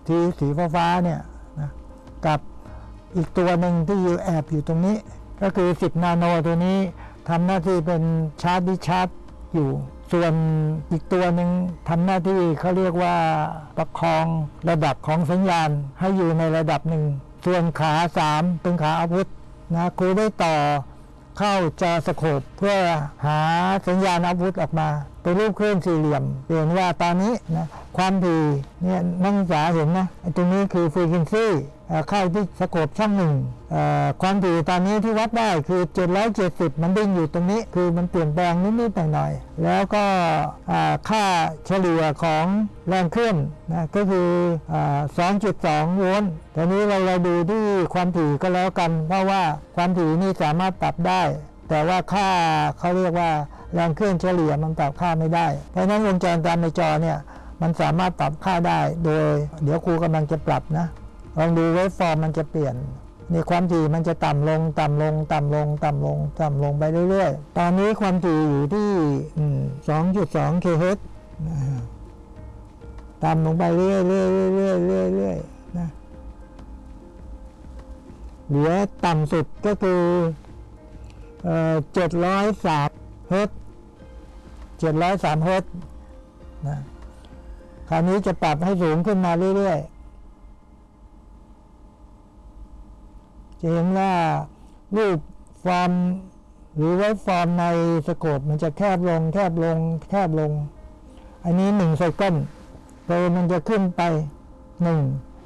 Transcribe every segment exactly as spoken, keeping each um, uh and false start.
ที่สีฟ้าๆเนี่ยนะกับอีกตัวหนึ่งที่อยู่แอบอยู่ตรงนี้ก็คือสิบนาโนตัวนี้ทำหน้าที่เป็นชาร์จดิชาร์จอยู่ส่วนอีกตัวหนึ่งทำหน้าที่เขาเรียกว่าประคองระดับของสัญญาณให้อยู่ในระดับหนึ่งส่วนขาสามเป็นขาอาวุธนะครูได้ต่อเข้าจอสโคปเพื่อหาสัญญาณอาวุธออกมาเป็นรูปเคลื่อนสี่เหลี่ยมเห็นว่าตอนนี้นะความถี่เนี่ยนักศึกษาเห็นนะตรงนี้คือ frequency เข้าที่สโคปช่องหนึ่งความถี่ตอนนี้ที่วัดได้คือเจ็ดร้อยเจ็ดสิบมันดิ้งอยู่ตรงนี้คือมันเปลี่ยนแปลงนิดๆหน่อยๆแล้วก็ค่าเฉลี่ยของแรงเคลื่อนนะก็คือ สองจุดสอง โวลต์ตอนนี้เราเราดูที่ความถี่ก็แล้วกันเพราะว่าความถี่นี่สามารถปรับได้แต่ว่าค่าเขาเรียกว่าแรงเคลื่อนเฉลี่ยมันปรับค่าไม่ได้เพราะฉะนั้นวงจรตามในจอเนี่ยมันสามารถปรับค่าได้โดยเดี๋ยวครูกำลังจะปรับนะลองดูเวฟฟอร์มมันจะเปลี่ยนนี่ความถี่มันจะต่ำลงต่ำลงต่ำลงต่ำลงต่ำลงไปเรื่อยๆตอนนี้ความถี่อยู่ที่ สองจุดสอง กิโลเฮิรตซ์ต่ำลงไปเรื่อยๆเรื่อยๆเรื่อยๆเรื่อยๆนะเหลือต่ำสุดก็คือเจ็ดร้อยสามเฮิรตซ์เจ็ดร้อยสามเฮิรตซ์นะคราวนี้จะปรับให้สูงขึ้นมาเรื่อยๆจะเห็นว่ารูปฟอร์มหรือเวฟฟอร์มในสโคปมันจะแคบลงแคบลงแคบลงอันนี้หนึ่งไซเคิลโดยมันจะขึ้นไปหนึ่ง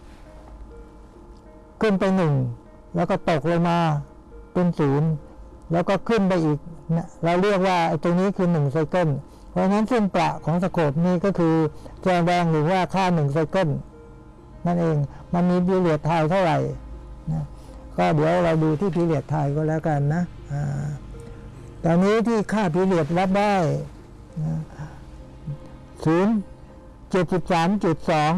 ขึ้นไปหนึ่งแล้วก็ตกลงมาเป็นศูนย์แล้วก็ขึ้นไปอีกนะเราเรียกว่าตรงนี้คือหนึ่งไซเคิลเพราะฉะนั้นเส้นประของสโคปนี้ก็คือแสดงหรือว่าค่าหนึ่งไซเคิลนั่นเองมันมีพีเรียดไทม์เท่าไหร่นะก็เดี๋ยวเราดูที่พีเรียดไทม์ก็แล้วกันนะตอนนี้ที่ค่าพีเรียดวัดได้ศูนย์เจ็ดสิบสามจุดสอง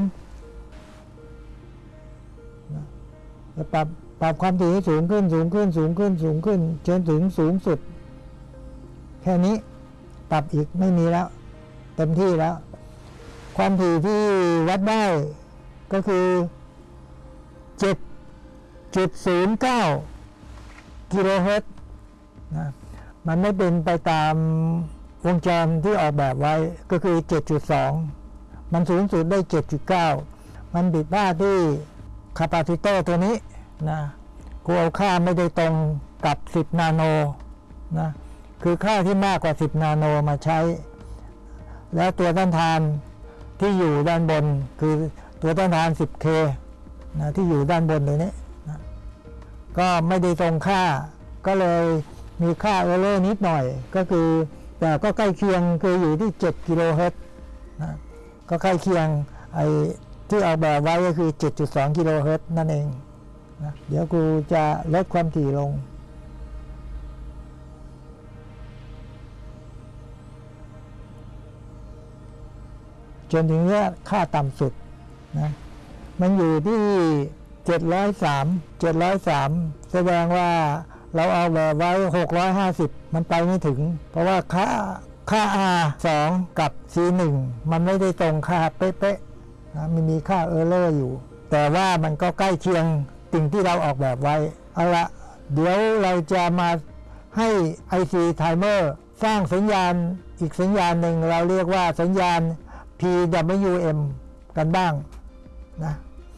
ปรับปรับความถี่ให้สูงขึ้นสูงขึ้นสูงขึ้นสูงขึ้นจนถึงสูงสุดแค่นี้ปรับอีกไม่มีแล้วเต็มที่แล้วความถี่ที่วัดได้ก็คือเจ็ดจุดศูนย์เก้า กิโลเฮิรตซ์นะมันไม่เป็นไปตามวงจรที่ออกแบบไว้ก็คือ เจ็ดจุดสอง มันสูงสุดได้ เจ็ดจุดเก้า มันผิดพลาดที่คาปาซิเตอร์ตัวนี้นะกูเอาค่าไม่ได้ตรงกับสิบนาโนนะคือค่าที่มากกว่าสิบนาโนมาใช้แล้วตัวต้านทานที่อยู่ด้านบนคือตัวต้านทาน สิบเค นะที่อยู่ด้านบนเลยนี้นะก็ไม่ได้ตรงค่าก็เลยมีค่าเออร์เลอร์นิดหน่อยก็คือแต่ก็ใกล้เคียงคืออยู่ที่เจ็ดกิโลเฮิรตซ์นะก็ใกล้เคียงไอ้ที่เอาแบบไว้ก็คือ เจ็ดจุดสอง กิโลเฮิรตซ์นั่นเองนะเดี๋ยวกูจะลดความถี่ลงจนถึงเนี่ยค่าต่ำสุดนะมันอยู่ที่เจ็ดร้อยสาม เจ็ดร้อยสามแสดงว่าเราเอาแบบไว้หกร้อยห้าสิบมันไปไม่ถึงเพราะว่าค่าค่า อาร์ สอง กับ ซี หนึ่ง มันไม่ได้ตรงค่าเป๊ะๆนะมันมีค่าเออร์เลอร์อยู่แต่ว่ามันก็ใกล้เคียงสิ่งที่เราออกแบบไว้เอาละเดี๋ยวเราจะมาให้ ไอ ซี Timer สร้างสัญญาณอีกสัญญาณหนึ่งเราเรียกว่าสัญญาณ พี ดับเบิลยู เอ็ม กันบ้างนะ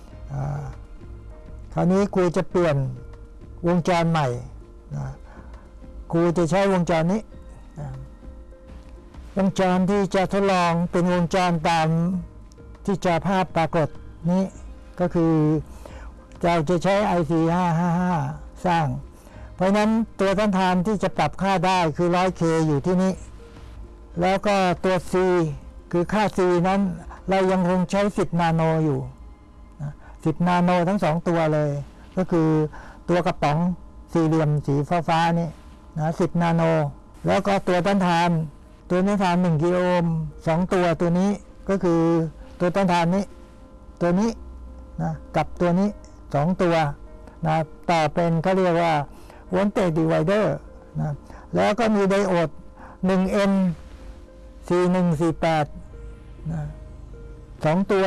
คราวนี้ครูจะเปลี่ยนวงจรใหม่นะครูจะใช้วงจรนี้นะวงจรที่จะทดลองเป็นวงจรตามที่จอภาพปรากฏนี้ก็คือเราจะใช้ ไอ ซี ห้าห้าห้า สร้างเพราะนั้นตัวต้านทานที่จะปรับค่าได้คือ หนึ่งร้อยเค อยู่ที่นี้แล้วก็ตัว C คือค่า C นั้นเรายังคงใช้สิบนาโนอยู่นะสิบนาโนทั้งสองตัวเลยก็คือตัวกระป๋องสี่เหลี่ยมสีฟ้าๆนี่นะสิบนาโนแล้วก็ตัวต้านทานตัวต้านทานหนึ่งกิโลโอห์มสองตัวตัวนี้ก็คือตัวต้านทานนี้ตัวนี้นะกับตัวนี้สองตัวนะต่อเป็นเขาเรียกว่า voltage divider นะแล้วก็มีไดโอด หนึ่ง เอ็น สี่หนึ่งสี่แปดนะสองตัว